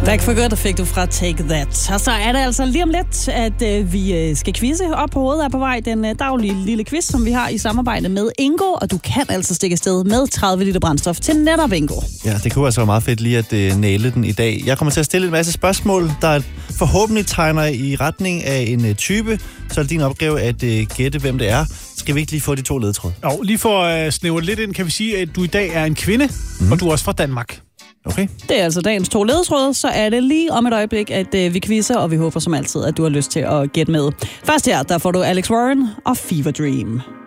Back for Good fik du fra Take That. Og så er det altså lige om lidt, at vi skal quizze. Op på hovedet er på vej den daglige lille quiz, som vi har i samarbejde med Ingo. Og du kan altså stikke afsted med 30 liter brændstof til netop Ingo. Ja, det kunne altså være meget fedt lige at næle den i dag. Jeg kommer til at stille en masse spørgsmål, der forhåbentlig tegner i retning af en type. Så er det din opgave at gætte, hvem det er. Skal vi ikke lige få de 2 ledetråd? Jo, lige for at snævre lidt ind, kan vi sige, at du i dag er en kvinde, og du er også fra Danmark. Okay. Det er altså dagens 2 ledetråde, så er det lige om et øjeblik, at vi quizzer, og vi håber som altid, at du har lyst til at gætte med. Først her, der får du Alex Warren og Fever Dream.